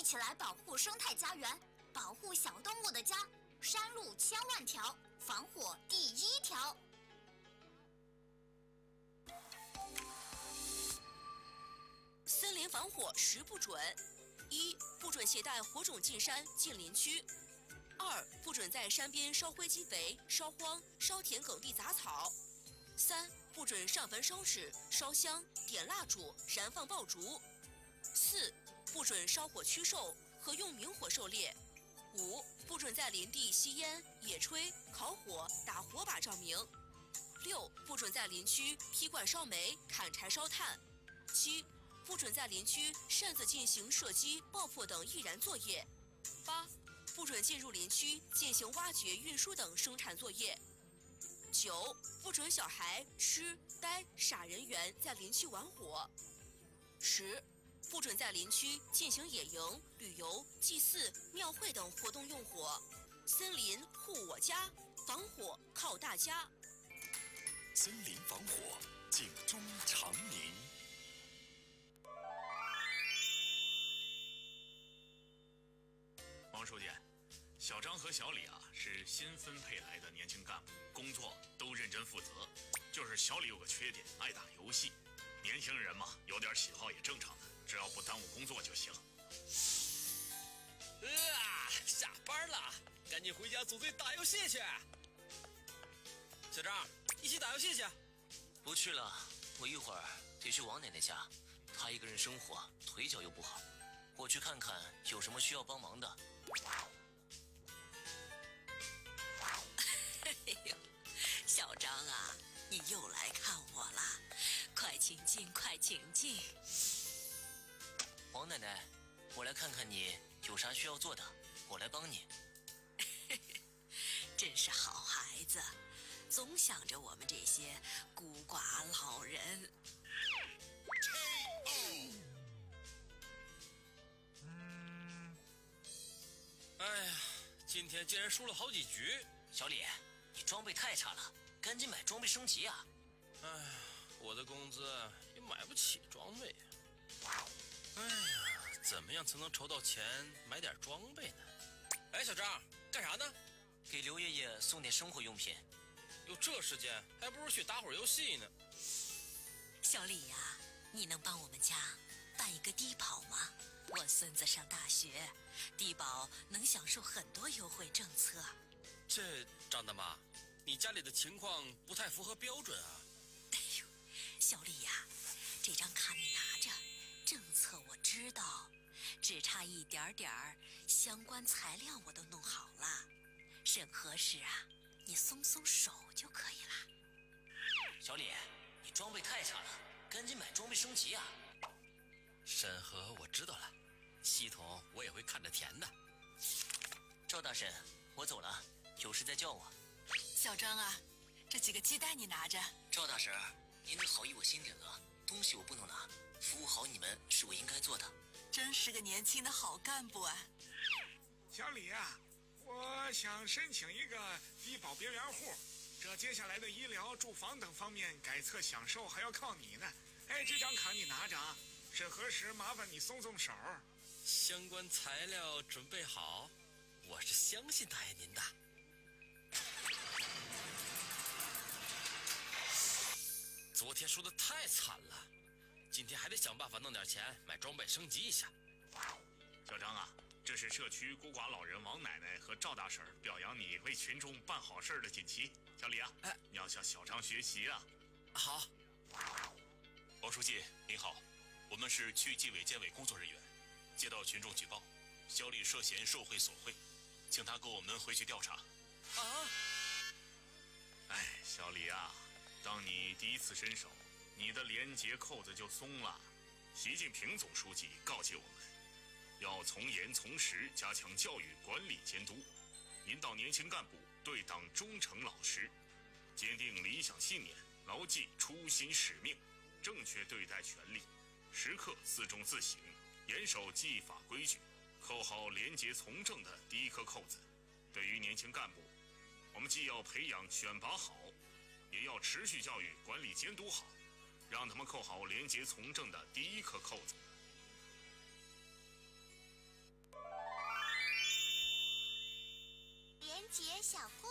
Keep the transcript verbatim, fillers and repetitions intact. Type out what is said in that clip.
起来保护生态家园，保护小动物的家。山路千万条，防火第一条。 森林防火十不准：一、不准携带火种进山进林区；二、不准在山边烧灰积肥、烧荒、烧田埂地杂草；三、不准上坟烧纸、烧香、点蜡烛、燃放爆竹；四、不准烧火驱兽和用明火狩猎；五、不准在林地吸烟、野炊、烤火、打火把照明；六、不准在林区劈罐烧煤、砍柴烧炭；七、不准在林区擅自进行射击、爆破等易燃作业；八、不准进入林区进行挖掘、运输等生产作业；九、不准小孩痴、呆、傻人猿在林区玩火；十、不准在林区进行野营、旅游、祭祀、庙会等活动用火。森林护我家，防火靠大家。 森林防火，警钟长鸣。 王书记，小张和小李啊是新分配来的年轻干部，工作都认真负责。就是小李有个缺点，爱打游戏。年轻人嘛，有点喜好也正常的，只要不耽误工作就行。 啊，下班了，赶紧回家组队打游戏去。小张，一起打游戏去。 不去了，我一会儿得去王奶奶家，她一个人生活，腿脚又不好，我去看看有什么需要帮忙的。 哎呦，小张啊，你又来看我了，快请进，快请进。 王奶奶，我来看看你有啥需要做的，我来帮你。 真是好孩子，总想着我们这些孤寡老人。 哎呀，今天竟然输了好几局。 小李，你装备太差了，赶紧买装备升级啊！ 哎呀，我的工资也买不起装备呀。哎呀，怎么样才能筹到钱买点装备呢？哎，小张，干啥呢？ 给刘爷爷送点生活用品。 有这时间，还不如去打会儿游戏呢。 小李呀、啊，你能帮我们家办一个低保吗？我孙子上大学，低保能享受很多优惠政策。 这张大妈，你家里的情况不太符合标准啊。 哎呦，小李呀、啊，这张卡你拿着，政策我知道，只差一点点儿，相关材料我都弄好了，审核时啊，你松松手就可以了。 小李，你装备太差了，赶紧买装备升级啊！ 审核我知道了，系统我也会看着填的。 赵大婶，我走了，有事再叫我。 小张啊，这几个鸡蛋你拿着。 赵大婶，您的好意我心领了，东西我不能拿，服务好你们是我应该做的。 真是个年轻的好干部啊。 小李啊，我想申请一个低保别联户，这接下来的医疗、住房等方面改册享受还要靠你呢。哎，这张卡你拿着啊，审核时麻烦你松松手。 相关材料准备好，我是相信大爷您的。昨天输得太惨了，今天还得想办法弄点钱买装备升级一下。 小张啊，这是社区孤寡老人王奶奶和赵大婶表扬你为群众办好事的锦旗。小李啊，哎，你要向小张学习啊。 好。 王书记您好，我们是区纪委监委工作人员，接到群众举报，小李涉嫌受贿索贿，请他跟我们回去调查。 啊！ 哎，小李啊，当你第一次伸手，你的廉洁扣子就松了。习近平总书记告诫我们，要从严从实加强教育管理监督，引导年轻干部对党忠诚老实，坚定理想信念，牢记初心使命，正确对待权利，时刻自重自省，严守纪法规矩，扣好廉洁从政的第一颗扣子。对于年轻干部，我们既要培养选拔好，也要持续教育管理监督好，让他们扣好廉洁从政的第一颗扣子。 小故